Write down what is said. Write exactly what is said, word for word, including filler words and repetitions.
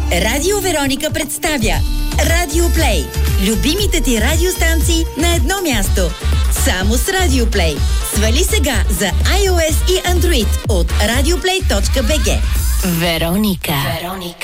Радио Вероника представя Радио Плей. Любимите ти радиостанции на едно място. Само с Радио Плей. Свали сега за iOS и Android от радиоплей точка би джи. Вероника. Вероника.